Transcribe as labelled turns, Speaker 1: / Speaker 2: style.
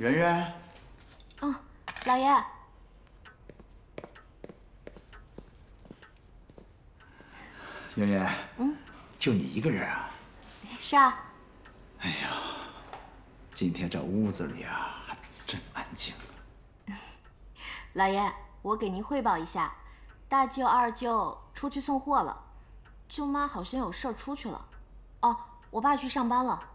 Speaker 1: 圆圆。
Speaker 2: 嗯，老爷。
Speaker 1: 圆圆。就你一个人啊？
Speaker 2: 是啊。
Speaker 1: 哎呀，今天这屋子里啊，还真安静。
Speaker 2: 老爷，我给您汇报一下，大舅、二舅出去送货了，舅妈好像有事儿出去了。哦，我爸去上班了。